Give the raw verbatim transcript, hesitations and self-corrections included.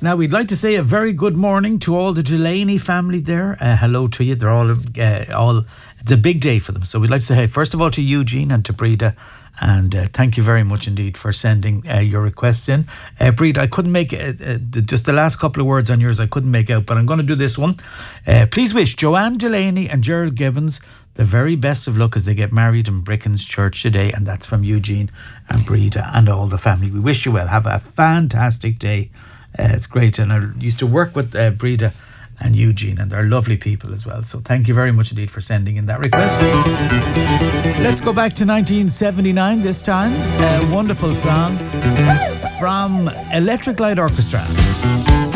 Now, we'd like to say a very good morning to all the Delaney family there. Uh, hello to you. They're all, uh, all, it's a big day for them. So we'd like to say, hey, first of all, to Eugene and to Breda. And uh, thank you very much indeed for sending uh, your requests in. Uh, Breda, I couldn't make uh, uh, just the last couple of words on yours, I couldn't make out, but I'm going to do this one. Uh, please wish Joanne Delaney and Gerald Gibbons the very best of luck as they get married in Brickens Church today. And that's from Eugene and Breda and all the family. We wish you well. Have a fantastic day. Uh, it's great. And I used to work with uh, Breda and Eugene, and they're lovely people as well. So thank you very much indeed for sending in that request. Let's go back to nineteen seventy-nine this time. A wonderful song from Electric Light Orchestra.